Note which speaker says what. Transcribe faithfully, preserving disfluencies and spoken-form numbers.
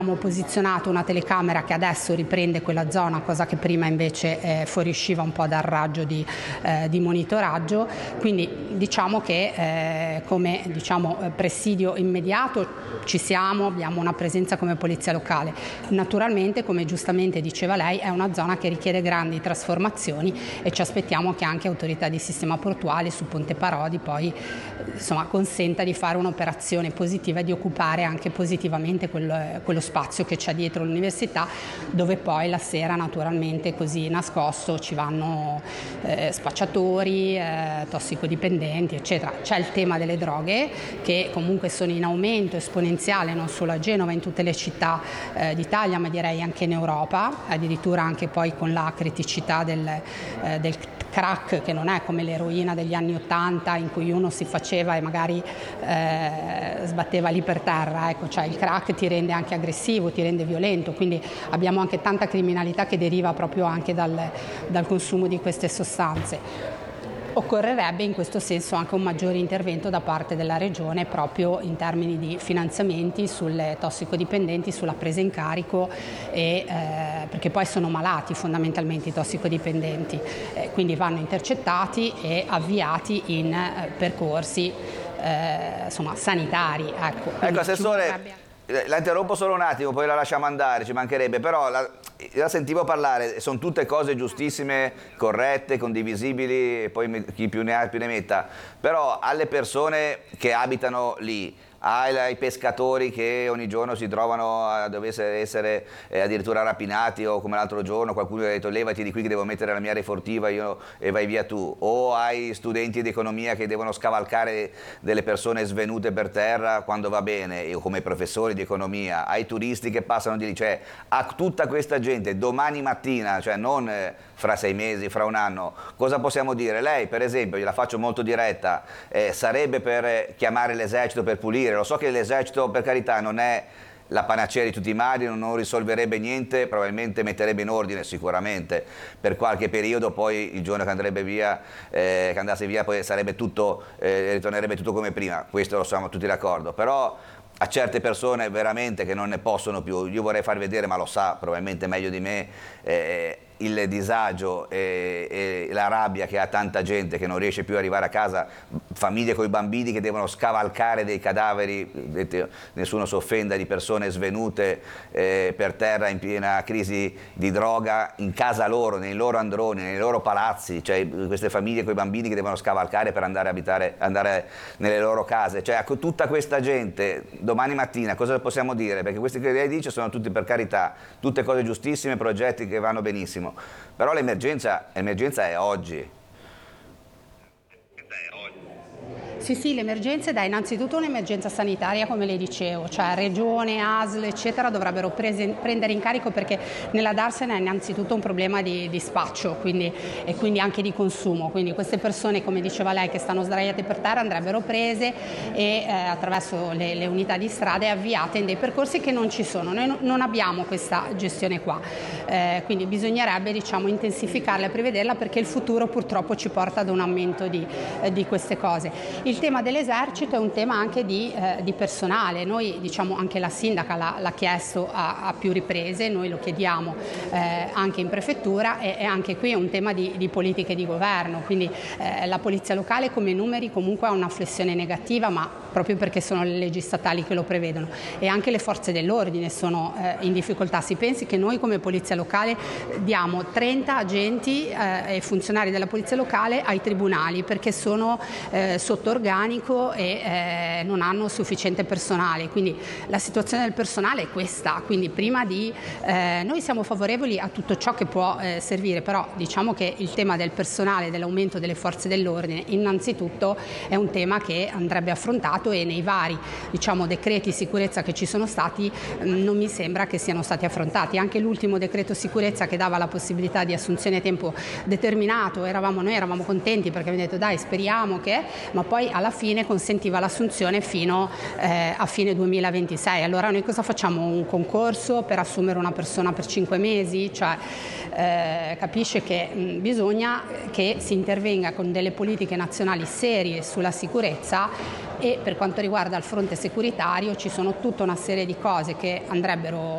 Speaker 1: Abbiamo posizionato una telecamera che adesso riprende quella zona, cosa che prima invece eh, fuoriusciva un po' dal raggio di, eh, di monitoraggio, quindi diciamo che eh, come diciamo, presidio immediato ci siamo, abbiamo una presenza come polizia locale. Naturalmente, come giustamente diceva lei, è una zona che richiede grandi trasformazioni e ci aspettiamo che anche autorità di sistema portuale su Ponte Parodi poi insomma, consenta di fare un'operazione positiva e di occupare anche positivamente quello, quello spazio che c'è dietro l'università, dove poi la sera naturalmente così nascosto ci vanno eh, spacciatori, eh, tossicodipendenti eccetera. C'è il tema delle droghe che comunque sono in aumento esponenziale non solo a Genova, in tutte le città eh, d'Italia, ma direi anche in Europa, addirittura anche poi con la criticità del, eh, del crack, che non è come l'eroina degli anni ottanta in cui uno si faceva e magari eh, sbatteva lì per terra, ecco, cioè il crack ti rende anche aggressivo, ti rende violento, quindi abbiamo anche tanta criminalità che deriva proprio anche dal, dal consumo di queste sostanze. Occorrerebbe in questo senso anche un maggiore intervento da parte della Regione proprio in termini di finanziamenti sulle tossicodipendenti, sulla presa in carico, e, eh, perché poi sono malati fondamentalmente i tossicodipendenti, eh, quindi vanno intercettati e avviati in eh, percorsi eh, insomma, sanitari. Ecco,
Speaker 2: ecco Assessore, la interrompo solo un attimo, poi la lasciamo andare, ci mancherebbe, però la, la sentivo parlare, sono tutte cose giustissime, corrette, condivisibili, e poi chi più ne ha più ne metta, però alle persone che abitano lì, ai pescatori che ogni giorno si trovano a dover essere eh, addirittura rapinati, o come l'altro giorno qualcuno ha detto levati di qui che devo mettere la mia refurtiva io, e vai via tu, o ai studenti di economia che devono scavalcare delle persone svenute per terra quando va bene, io come professori di economia, ai turisti che passano di lì, cioè a tutta questa gente domani mattina, cioè non eh, fra sei mesi, fra un anno, cosa possiamo dire? Lei per esempio, gliela faccio molto diretta, eh, sarebbe per eh, chiamare l'esercito per pulire? Lo so che l'esercito, per carità, non è la panacea di tutti i mali, non risolverebbe niente, probabilmente metterebbe in ordine sicuramente per qualche periodo, poi il giorno che andrebbe via, eh, che andasse via poi sarebbe tutto, eh, ritornerebbe tutto come prima, questo lo siamo tutti d'accordo, però a certe persone veramente che non ne possono più, io vorrei far vedere, ma lo sa probabilmente meglio di me, eh, il disagio e, e la rabbia che ha tanta gente che non riesce più ad arrivare a casa, famiglie con i bambini che devono scavalcare dei cadaveri, nessuno si offenda, di persone svenute eh, per terra in piena crisi di droga, in casa loro, nei loro androni, nei loro palazzi, cioè queste famiglie con i bambini che devono scavalcare per andare a abitare, andare nelle loro case, cioè a tutta questa gente domani mattina cosa possiamo dire? Perché questi che lei dice sono tutti, per carità, tutte cose giustissime, progetti che vanno benissimo, però l'emergenza è oggi.
Speaker 1: Sì, sì, l'emergenza è innanzitutto un'emergenza sanitaria, come le dicevo, cioè Regione, A S L, eccetera, dovrebbero prese, prendere in carico, perché nella Darsena è innanzitutto un problema di, di spaccio quindi, e quindi anche di consumo, quindi queste persone, come diceva lei, che stanno sdraiate per terra andrebbero prese e eh, attraverso le, le unità di strada avviate in dei percorsi che non ci sono, noi non abbiamo questa gestione qua, eh, quindi bisognerebbe diciamo intensificarla e prevederla, perché il futuro purtroppo ci porta ad un aumento di, eh, di queste cose. Il tema dell'esercito è un tema anche di, eh, di personale, noi diciamo anche la sindaca l'ha chiesto a, a più riprese, noi lo chiediamo eh, anche in prefettura, e, e anche qui è un tema di, di politiche di governo, quindi eh, la polizia locale come numeri comunque ha una flessione negativa, ma proprio perché sono le leggi statali che lo prevedono, e anche le forze dell'ordine sono eh, in difficoltà. Si pensi che noi come polizia locale diamo trenta agenti eh, e funzionari della polizia locale ai tribunali, perché sono eh, sotto organico e eh, non hanno sufficiente personale, quindi la situazione del personale è questa, quindi prima di eh, noi siamo favorevoli a tutto ciò che può eh, servire, però diciamo che il tema del personale, dell'aumento delle forze dell'ordine innanzitutto è un tema che andrebbe affrontato, e nei vari diciamo decreti sicurezza che ci sono stati mh, non mi sembra che siano stati affrontati. Anche l'ultimo decreto sicurezza che dava la possibilità di assunzione a tempo determinato, eravamo, noi eravamo contenti perché abbiamo detto dai speriamo che, ma poi alla fine consentiva l'assunzione fino eh, a fine duemilaventisei. Allora noi cosa facciamo? Un concorso per assumere una persona per cinque mesi? Cioè, eh, capisce che mh, bisogna che si intervenga con delle politiche nazionali serie sulla sicurezza, e per quanto riguarda il fronte securitario ci sono tutta una serie di cose che andrebbero